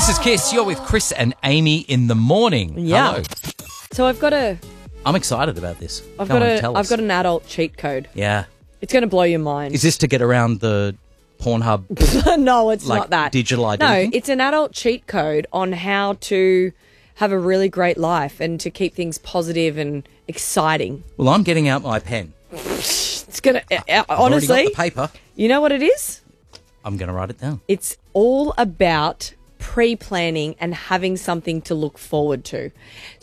This is Kiss. You're with Chris and Amy in the morning. Yeah. Hello. So I've got I'm excited about this. I've got an adult cheat code. Yeah. It's going to blow your mind. Is this to get around the Pornhub? No, it's like not that. Digital ID? No, it's an adult cheat code on how to have a really great life and to keep things positive and exciting. Well, I'm getting out my pen. It's going to, I've honestly, already got the paper. You know what it is? I'm going to write it down. It's all about pre-planning and having something to look forward to.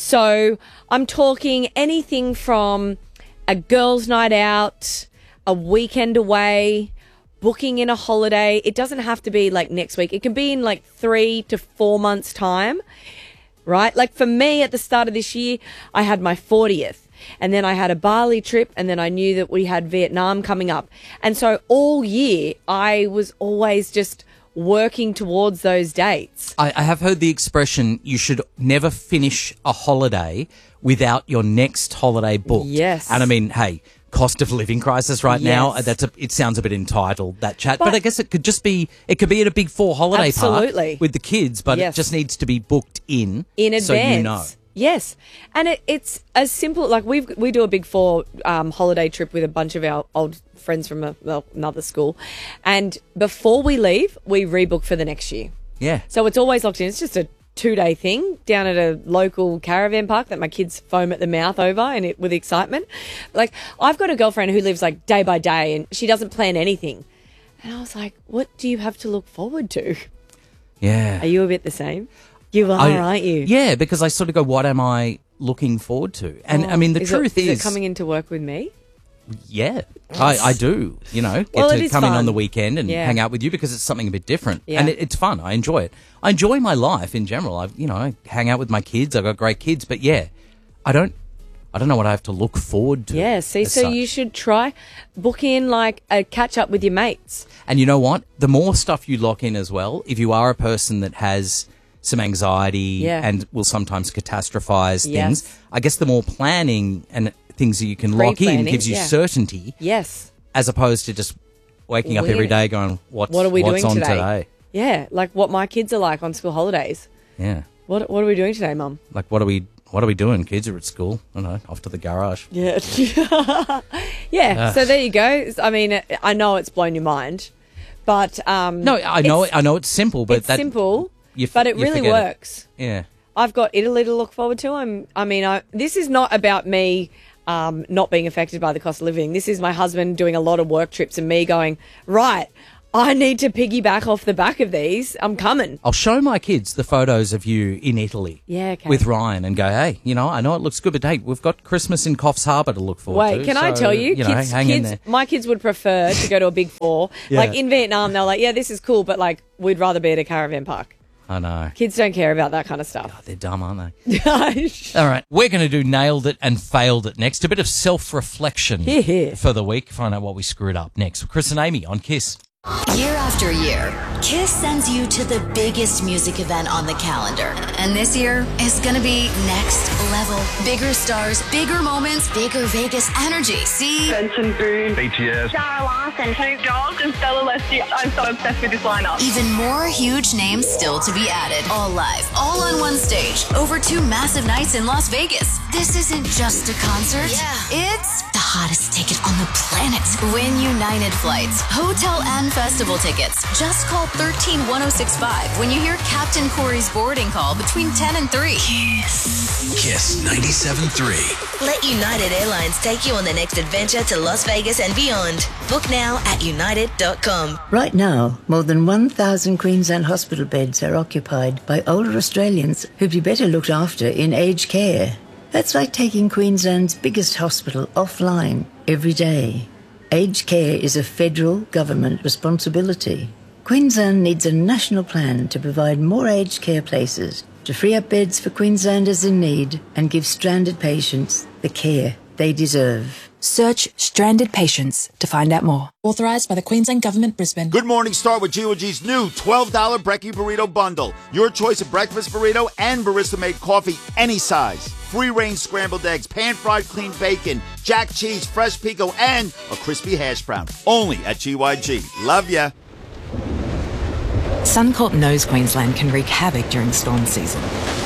So I'm talking anything from a girls' night out, a weekend away, booking in a holiday. It doesn't have to be like next week. It can be in like 3 to 4 months' time, right? Like for me at the start of this year, I had my 40th. And then I had a Bali trip, and then I knew that we had Vietnam coming up. And so all year, I was always just working towards those dates. I have heard the expression, you should never finish a holiday without your next holiday booked. Yes. And I mean, hey, cost of living crisis right now, Yes. it sounds a bit entitled, that chat. But I guess it could be at a Big Four holiday Absolutely. park with the kids, but Yes. it just needs to be booked in In advance. so you know. Yes. And it's as simple, like we do a Big Four holiday trip with a bunch of our old friends from another school. And before we leave, we rebook for the next year. Yeah. So it's always locked in. It's just a 2-day thing down at a local caravan park that my kids foam at the mouth over and with excitement. Like, I've got a girlfriend who lives like day by day and she doesn't plan anything. And I was like, what do you have to look forward to? Yeah. Are you a bit the same? You are, aren't you? Yeah, because I sort of go, what am I looking forward to? And I mean, the truth is it coming into work with me? Yeah, I do, get Well, it to is come in on fun. the weekend and Yeah. hang out with you because it's something a bit different. Yeah. And it's fun. I enjoy it. I enjoy my life in general. I hang out with my kids. I've got great kids. But yeah, I don't know what I have to look forward to. Yeah, see, as so such. you should try book in like a catch up with your mates. And you know what? The more stuff you lock in as well, if you are a person that has some anxiety Yeah. and will sometimes catastrophize Yes. things, I guess the more planning and things that you can lock in Pre-planning, gives you yeah. certainty. Yes. As opposed to just waking up every day going, what are we what's doing on today? Yeah, like what my kids are like on school holidays. Yeah. What are we doing today, Mum? Like, what are we doing? Kids are at school. I don't know, off to the garage. Yeah. Yeah, so there you go. I mean, I know it's blown your mind, but No, I know it's simple, but it's simple, you but it you really forget works. Yeah. I've got Italy to look forward to. This is not about me not being affected by the cost of living. This is my husband doing a lot of work trips and me going, right, I need to piggyback off the back of these. I'm coming. I'll show my kids the photos of you in Italy. Yeah, okay. With Ryan and go, hey, I know it looks good, but hey, we've got Christmas in Coffs Harbour to look forward to. Wait, can I so, tell you, hang in there. my kids would prefer to go to a Big Four. Yeah. Like in Vietnam, they're like, yeah, this is cool, but like we'd rather be at a caravan park. I know. Kids don't care about that kind of stuff. God, they're dumb, aren't they? All right, we're going to do Nailed It and Failed It next. A bit of self-reflection Yeah. for the week. Find out what we screwed up next. Chris and Amy on Kiss. Year after year, Kiss sends you to the biggest music event on the calendar. And this year is gonna be next level. Bigger stars, bigger moments, bigger Vegas energy. See? Benson Boone, BTS, Sarah Larson, Snoop Dogg, and Stella Leslie. I'm so obsessed with this lineup. Even more huge names still to be added. All live, all on one stage, over 2 massive nights in Las Vegas. This isn't just a concert. Yeah. It's the hottest ticket on the planet. Win United flights, hotel and festival tickets. Just call 131065 when you hear Captain Corey's boarding call between 10 and 3. Kiss 97.3. Let United Airlines take you on the next adventure to Las Vegas and beyond. Book now at united.com. Right now, more than 1,000 Queensland hospital beds are occupied by older Australians who'd be better looked after in aged care. That's like taking Queensland's biggest hospital offline every day. Aged care is a federal government responsibility. Queensland needs a national plan to provide more aged care places, to free up beds for Queenslanders in need and give stranded patients the care they deserve. Search Stranded Patients to find out more. Authorised by the Queensland Government, Brisbane. Good morning, start with GOG's new $12 Brekkie Burrito Bundle. Your choice of breakfast burrito and barista-made coffee, any size. Free-range scrambled eggs, pan-fried clean bacon, jack cheese, fresh pico, and a crispy hash brown. Only at GYG. Love ya. Suncorp knows Queensland can wreak havoc during storm season.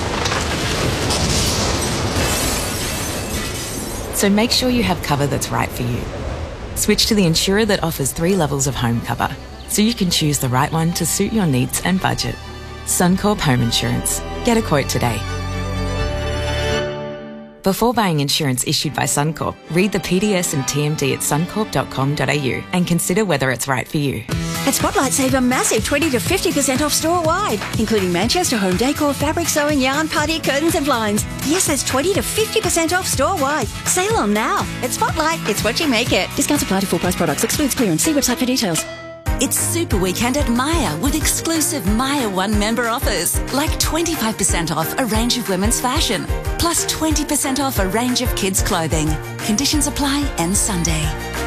So make sure you have cover that's right for you. Switch to the insurer that offers 3 levels of home cover, so you can choose the right one to suit your needs and budget. Suncorp Home Insurance. Get a quote today. Before buying insurance issued by Suncorp, read the PDS and TMD at suncorp.com.au and consider whether it's right for you. At Spotlight, save a massive 20 to 50% off store-wide, including Manchester home decor, fabric sewing, yarn, party, curtains and blinds. Yes, that's 20 to 50% off store-wide. Sale on now. At Spotlight, it's what you make it. Discounts apply to full-price products. Excludes clearance. See website for details. It's Super Weekend at Myer with exclusive Myer One member offers, like 25% off a range of women's fashion, plus 20% off a range of kids' clothing. Conditions apply, end Sunday.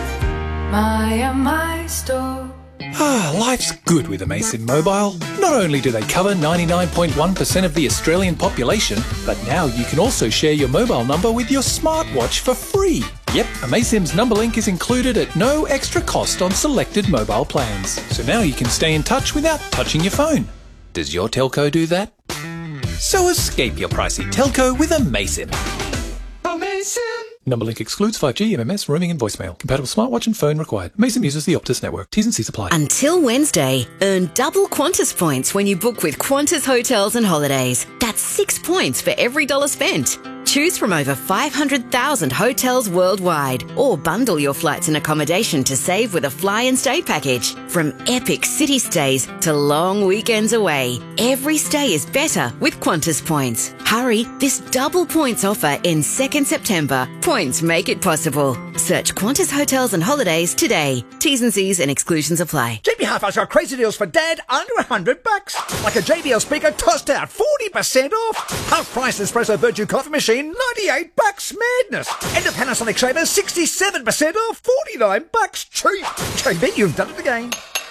Myer, my store. Life's good with Amazon Mobile. Not only do they cover 99.1% of the Australian population, but now you can also share your mobile number with your smartwatch for free. Yep, Amazon's number link is included at no extra cost on selected mobile plans. So now you can stay in touch without touching your phone. Does your telco do that? So escape your pricey telco with Amazon. Amazon! Number link excludes 5G, MMS, roaming and voicemail. Compatible smartwatch and phone required. Amazon uses the Optus network. T's and C's apply. Until Wednesday, earn double Qantas points when you book with Qantas Hotels and Holidays. That's 6 points for every $1 spent. Choose from over 500,000 hotels worldwide, or bundle your flights and accommodation to save with a fly and stay package. From epic city stays to long weekends away, every stay is better with Qantas points. Hurry, this double points offer ends 2nd September. Points make it possible. Search Qantas Hotels and Holidays today. T's and C's and exclusions apply. JB Hi-Fi's got crazy deals for Dad under $100. Like a JBL speaker tossed out 40% off. Half price espresso Virtue coffee machine, $98. Madness. And a Panasonic shaver, 67% off, $49. Cheap. JB, you've done it again.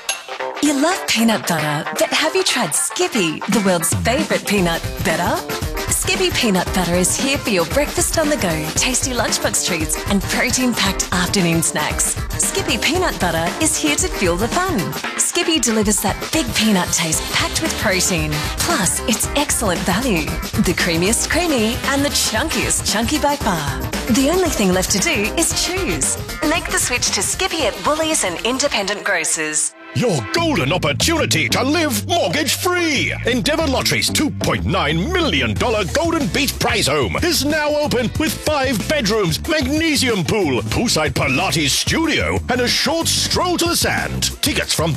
You love peanut butter, but have you tried Skippy, the world's favourite peanut butter? Skippy peanut butter is here for your breakfast on the go, tasty lunchbox treats and protein-packed afternoon snacks. Skippy peanut butter is here to fuel the fun. Skippy delivers that big peanut taste packed with protein. Plus, it's excellent value. The creamiest creamy and the chunkiest chunky by far. The only thing left to do is choose. Make the switch to Skippy at Woolies and independent grocers. Your golden opportunity to live mortgage-free. Endeavour Lottery's $2.9 million Golden Beach Prize Home is now open with 5 bedrooms, magnesium pool, poolside Pilates studio, and a short stroll to the sand. Tickets from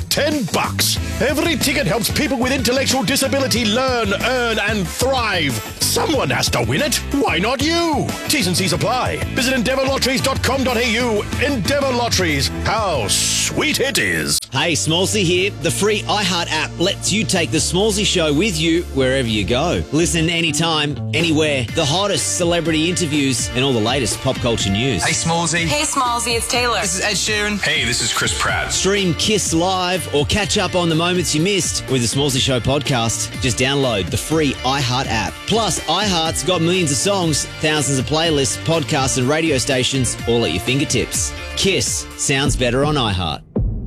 $10. Every ticket helps people with intellectual disability learn, earn, and thrive. Someone has to win it. Why not you? T's and C's apply. Visit endeavourlotteries.com.au. Endeavour Lotteries. How sweet it is. Hey, Smallsy here. The free iHeart app lets you take the Smallsy Show with you wherever you go. Listen anytime, anywhere. The hottest celebrity interviews and all the latest pop culture news. Hey, Smallsy. Hey, Smallsy, it's Taylor. This is Ed Sheeran. Hey, this is Chris Pratt. Stream Kiss live or catch up on the moments you missed with the Smallsy Show podcast. Just download the free iHeart app. Plus, iHeart's got millions of songs, thousands of playlists, podcasts and radio stations all at your fingertips. Kiss sounds better on iHeart.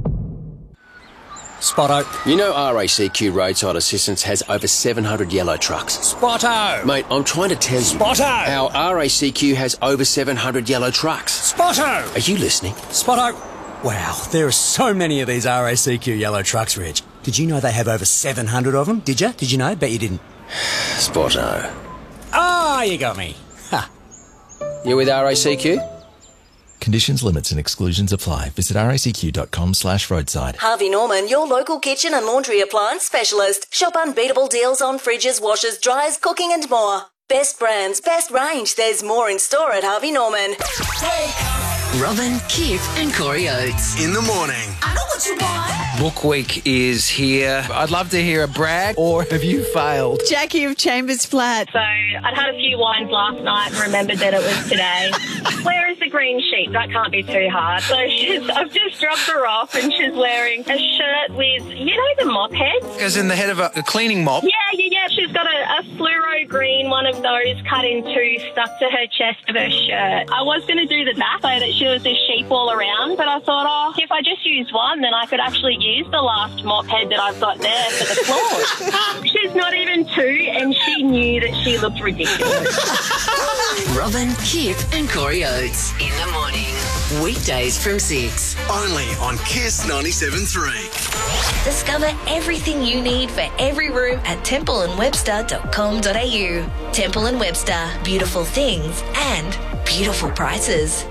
Spotto. You know RACQ Roadside Assistance has over 700 yellow trucks. Spotto. Mate, I'm trying to tell you. Spotto. How RACQ has over 700 yellow trucks. Spotto. Are you listening? Spotto. Wow, there are so many of these RACQ yellow trucks, Reg. Did you know they have over 700 of them? Did you? Did you know? Bet you didn't. Spotto. Ah, you got me. Ha. You with RACQ? Conditions, limits and exclusions apply. Visit racq.com/roadside. Harvey Norman, your local kitchen and laundry appliance specialist. Shop unbeatable deals on fridges, washers, dryers, cooking and more. Best brands, best range. There's more in store at Harvey Norman. Robin, Kip and Corey Oates. In the morning. I know what you want. Book Week is here. I'd love to hear a brag, or have you failed? Jackie of Chambers Flat. So I'd had a few wines last night and remembered that it was today. Where is the green sheet? That can't be too hard. So I've just dropped her off and she's wearing a shirt with, you know, the mop heads? As in the head of a cleaning mop? Yeah. Yeah, she's got a fluoro green one of those cut in two stuck to her chest of her shirt. I was going to do the back so that she was a sheep all around, but I thought, if I just use one, then I could actually use the last mop head that I've got there for the floor. She's not even 2, and she knew that she looked ridiculous. Robin, Kip and Corey Oates in the morning. Weekdays from 6. Only on Kiss 97.3. Discover everything you need for every room at templeandwebster.com.au. Temple & Webster. Beautiful things and beautiful prices.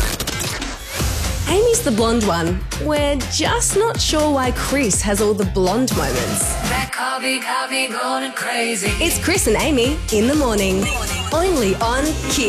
Amy's the blonde one. We're just not sure why Chris has all the blonde moments. That coffee got me going crazy. It's Chris and Amy in the morning. Only on Kiss.